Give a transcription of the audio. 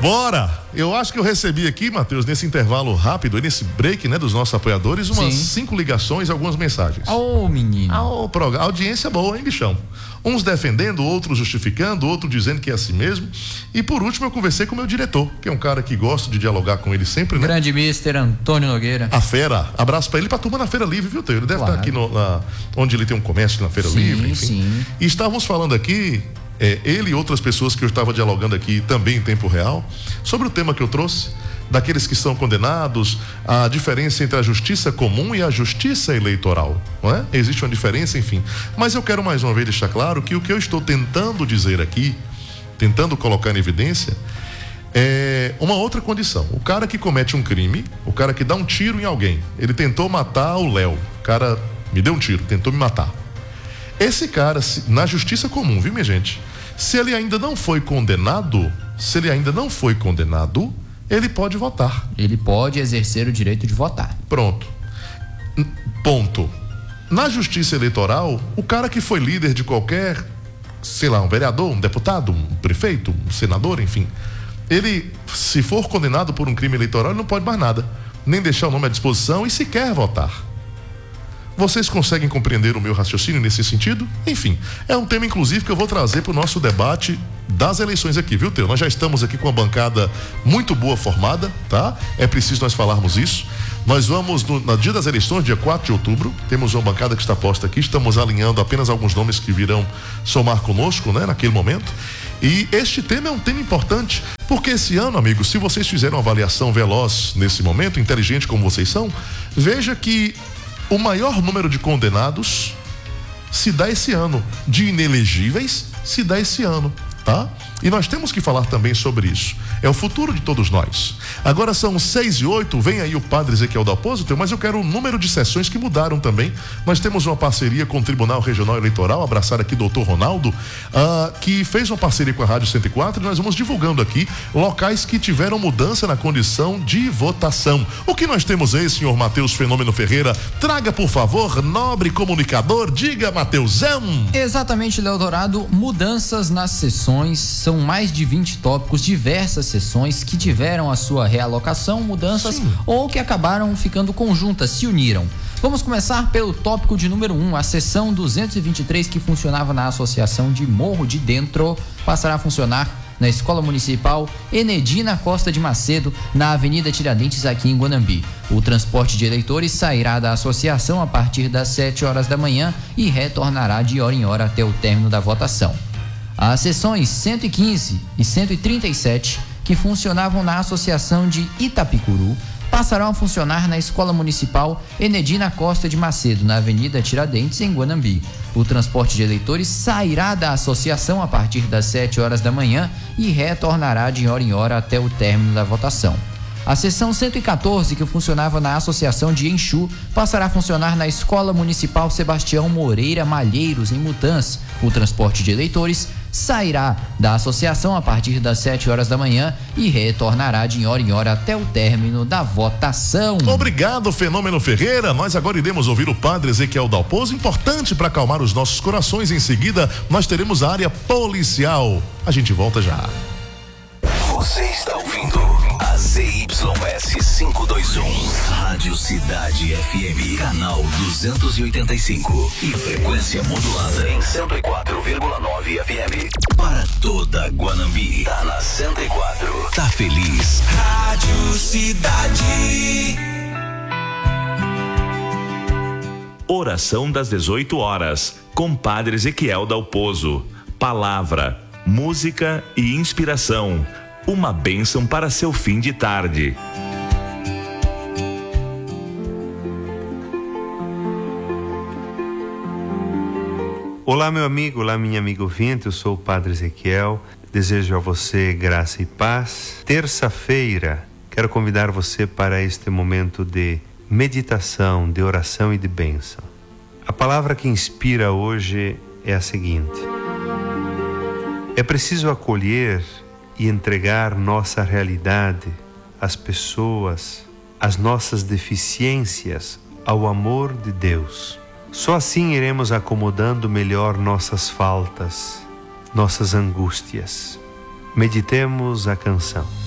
Bora! Eu acho que eu recebi aqui, Matheus, nesse intervalo rápido, nesse break, né, dos nossos apoiadores, umas 5 ligações e algumas mensagens. Menino. A audiência boa, hein, bichão? Uns defendendo, outros justificando, outros dizendo que é assim mesmo. E por último, eu conversei com o meu diretor, que é um cara que gosta de dialogar com ele sempre, né? Grande mister Antônio Nogueira. A Fera. Abraço pra ele e pra turma na Feira Livre, viu, Teu? Ele deve estar aqui onde ele tem um comércio na Feira Livre, enfim. Sim. E estávamos falando aqui, ele e outras pessoas que eu estava dialogando aqui também em tempo real, sobre o tema que eu trouxe, daqueles que são condenados, a diferença entre a justiça comum e a justiça eleitoral, não é? Existe uma diferença, enfim. Mas eu quero mais uma vez deixar claro que o que eu estou tentando dizer aqui, tentando colocar em evidência, é uma outra condição. O cara que comete um crime, o cara que dá um tiro em alguém, ele tentou matar o Léo, o cara me deu um tiro, tentou me matar. Esse cara, na justiça comum, viu, minha gente? Se ele ainda não foi condenado, ele pode votar. Ele pode exercer o direito de votar. Pronto. Ponto. Na justiça eleitoral, o cara que foi líder de qualquer, sei lá, um vereador, um deputado, um prefeito, um senador, enfim, ele, se for condenado por um crime eleitoral, ele não pode mais nada, nem deixar o nome à disposição e sequer votar. Vocês conseguem compreender o meu raciocínio nesse sentido? Enfim, é um tema inclusive que eu vou trazer para o nosso debate das eleições aqui, viu, Teu? Nós já estamos aqui com uma bancada muito boa formada, tá? É preciso nós falarmos isso. Nós vamos, no dia das eleições, dia 4 de outubro, temos uma bancada que está posta aqui, estamos alinhando apenas alguns nomes que virão somar conosco, né, naquele momento. E este tema é um tema importante, porque esse ano, amigos, se vocês fizerem uma avaliação veloz nesse momento, inteligente como vocês são, veja que o maior número de condenados se dá esse ano, de inelegíveis se dá esse ano, tá? E nós temos que falar também sobre isso. É o futuro de todos nós. Agora são 6:08, vem aí o padre Ezequiel Dalpozo, mas eu quero o número de sessões que mudaram também. Nós temos uma parceria com o Tribunal Regional Eleitoral, abraçar aqui o doutor Ronaldo, que fez uma parceria com a Rádio 104, e nós vamos divulgando aqui locais que tiveram mudança na condição de votação. O que nós temos aí, senhor Matheus Fenômeno Ferreira? Traga, por favor, nobre comunicador, diga, Matheusão. Exatamente, Léo Dourado, mudanças nas sessões, são mais de 20 tópicos, diversas sessões que tiveram a sua realocação, mudanças ou que acabaram ficando conjuntas, se uniram. Vamos começar pelo tópico de número 1, a sessão 223 que funcionava na Associação de Morro de Dentro, passará a funcionar na Escola Municipal Enedina Costa de Macedo, na Avenida Tiradentes, aqui em Guanambi. O transporte de eleitores sairá da associação a partir das 7 horas da manhã e retornará de hora em hora até o término da votação. As sessões 115 e 137, que funcionavam na Associação de Itapicuru, passarão a funcionar na Escola Municipal Enedina Costa de Macedo, na Avenida Tiradentes, em Guanambi. O transporte de eleitores sairá da associação a partir das 7 horas da manhã e retornará de hora em hora até o término da votação. A seção 114, que funcionava na Associação de Enxu, passará a funcionar na Escola Municipal Sebastião Moreira Malheiros, em Mutanz. O transporte de eleitores sairá da associação a partir das 7 horas da manhã e retornará de hora em hora até o término da votação. Obrigado, Fenômeno Ferreira. Nós agora iremos ouvir o padre Ezequiel Dalpozo, importante para acalmar os nossos corações. Em seguida, nós teremos a área policial. A gente volta já. Você está ouvindo a ZYS 521, Rádio Cidade FM, canal 285 e frequência modulada em 104,9 FM. Para toda Guanambi, tá na 104, tá feliz. Rádio Cidade. Oração das 18 horas, com Padre Ezequiel Dalpozo. Palavra, música e inspiração. Uma bênção para seu fim de tarde. Olá, meu amigo, olá, minha amiga ouvinte, eu sou o Padre Ezequiel, desejo a você graça e paz. Terça-feira, quero convidar você para este momento de meditação, de oração e de bênção. A palavra que inspira hoje é a seguinte: é preciso acolher e entregar nossa realidade, as pessoas, as nossas deficiências ao amor de Deus. Só assim iremos acomodando melhor nossas faltas, nossas angústias. Meditemos a canção.